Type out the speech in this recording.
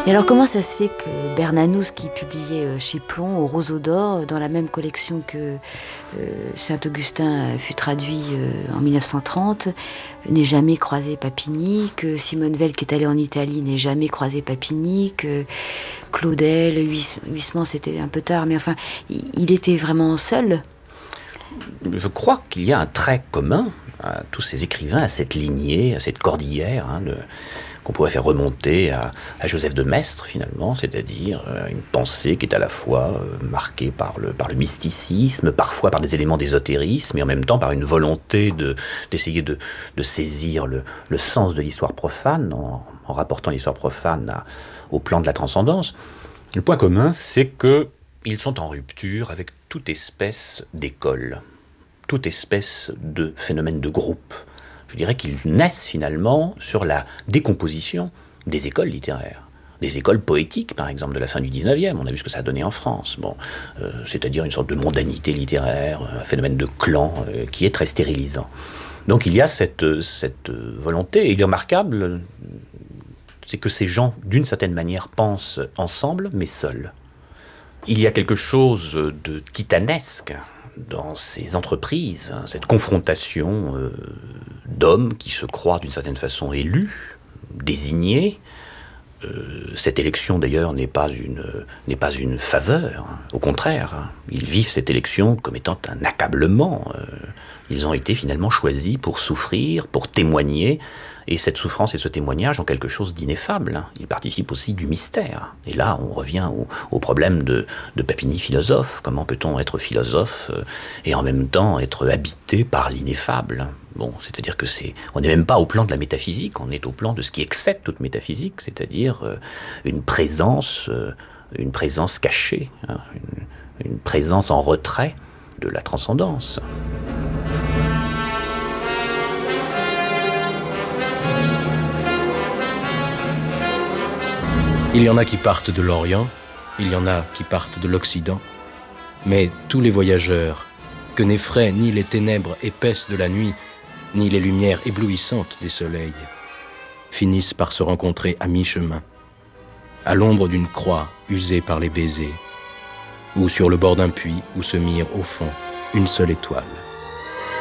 Et alors comment ça se fait que Bernanos, qui publiait chez Plomb, au Roseau d'Or, dans la même collection que Saint-Augustin fut traduit en 1930, n'ait jamais croisé Papini, que Simone Weil, qui est allée en Italie, n'ait jamais croisé Papini, que Claudel, Huysmans, c'était un peu tard, mais enfin, il était vraiment seul. Je crois qu'il y a un trait commun à tous ces écrivains, à cette lignée, à cette cordillère, qu'on pourrait faire remonter à Joseph de Maistre, finalement, c'est-à-dire une pensée qui est à la fois marquée par le mysticisme, parfois par des éléments d'ésotérisme, et en même temps par une volonté d'essayer de saisir le sens de l'histoire profane, en rapportant l'histoire profane au plan de la transcendance. Le point commun, c'est qu'ils sont en rupture avec toute espèce d'école, toute espèce de phénomène de groupe. Je dirais qu'ils naissent finalement sur la décomposition des écoles littéraires, des écoles poétiques, par exemple, de la fin du 19e. On a vu ce que ça a donné en France. C'est-à-dire une sorte de mondanité littéraire, un phénomène de clan qui est très stérilisant. Donc il y a cette volonté, et il est remarquable, c'est que ces gens, d'une certaine manière, pensent ensemble, mais seuls. Il y a quelque chose de titanesque dans ces entreprises, cette confrontation d'hommes qui se croient d'une certaine façon élus, désignés. Cette élection d'ailleurs n'est pas une faveur, au contraire, ils vivent cette élection comme étant un accablement. Ils ont été finalement choisis pour souffrir, pour témoigner, et cette souffrance et ce témoignage ont quelque chose d'ineffable. Ils participent aussi du mystère. Et là, on revient au problème de Papini, philosophe. Comment peut-on être philosophe et en même temps être habité par l'ineffable ? Bon, c'est-à-dire que on n'est même pas au plan de la métaphysique, on est au plan de ce qui excède toute métaphysique, c'est-à-dire une présence cachée, une présence en retrait de la transcendance. Il y en a qui partent de l'Orient, il y en a qui partent de l'Occident, mais tous les voyageurs, que n'effraient ni les ténèbres épaisses de la nuit, ni les lumières éblouissantes des soleils, finissent par se rencontrer à mi-chemin, à l'ombre d'une croix usée par les baisers, ou sur le bord d'un puits où se mire au fond une seule étoile.